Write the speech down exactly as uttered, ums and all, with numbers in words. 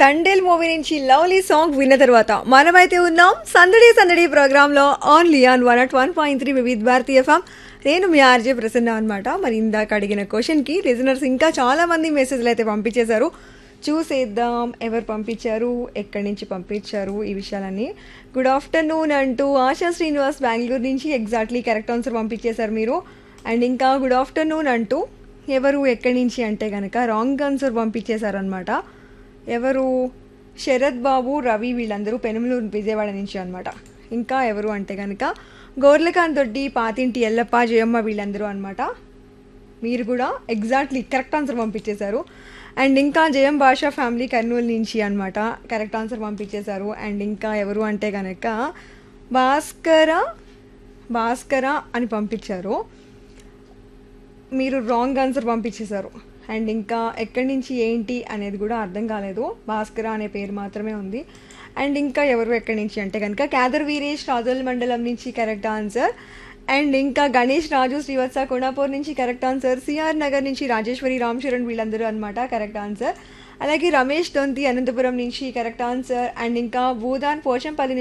Thandel movie నుంచి lovely song విన్న తర్వాత మనమైతే ఉన్నాం సందడి సందడి ప్రోగ్రామ్ లో only on one at one point three Vividh Bharatiya FM. నేను మీ ఆర్జే ప్రసన్న అనమాట. మరి ఇందాక అడిగిన క్వశ్చన్ కి లిజనర్స్ ఇంకా చాలా మంది మెసేజ్లు అయితే పంపించేశారు. చూసేద్దాం ఎవరు పంపించారు, ఎక్కడి నుంచి పంపించారు ఈ విషయాలన్నీ. గుడ్ ఆఫ్టర్నూన్ అంటూ ఆశా శ్రీనివాస్ బెంగళూరు నుంచి ఎగ్జాక్ట్లీ కరెక్ట్ ఆన్సర్ పంపించేశారు మీరు. అండ్ ఇంకా గుడ్ ఆఫ్టర్నూన్ అంటూ ఎవరు ఎక్కడి నుంచి అంటే కనుక రాంగ్ ఆన్సర్ పంపించేశారనమాట. ఎవరు శరత్ బాబు, రవి వీళ్ళందరూ పెనుమలూరు విజయవాడ నుంచి అనమాట. ఇంకా ఎవరు అంటే కనుక గోర్లకాంత్ దొడ్డి, పాతింటి ఎల్లప్ప, జయమ్మ వీళ్ళందరూ అనమాట. మీరు కూడా ఎగ్జాక్ట్లీ కరెక్ట్ ఆన్సర్ పంపించేశారు. అండ్ ఇంకా జయం భాషా ఫ్యామిలీ కర్నూలు నుంచి అనమాట కరెక్ట్ ఆన్సర్ పంపించేశారు. అండ్ ఇంకా ఎవరు అంటే కనుక భాస్కర భాస్కర అని పంపించారు. మీరు రాంగ్ ఆన్సర్ పంపించేశారు. అండ్ ఇంకా ఎక్కడి నుంచి ఏంటి అనేది కూడా అర్థం కాలేదు, భాస్కర అనే పేరు మాత్రమే ఉంది. అండ్ ఇంకా ఎవరు ఎక్కడి నుంచి అంటే కనుక కేదర్ వీరేష్ రాజోల్ మండలం నుంచి కరెక్ట్ ఆన్సర్. అండ్ ఇంకా గణేష్ రాజు శ్రీవత్స కోనాపూర్ నుంచి కరెక్ట్ ఆన్సర్. సిఆర్ నగర్ నుంచి రాజేశ్వరి, రామ్ చరణ్ వీళ్ళందరూ అనమాట కరెక్ట్ ఆన్సర్. అలాగే రమేష్ దొంతి అనంతపురం నుంచి కరెక్ట్ ఆన్సర్. అండ్ ఇంకా భూదాన్ పోచంపల్లి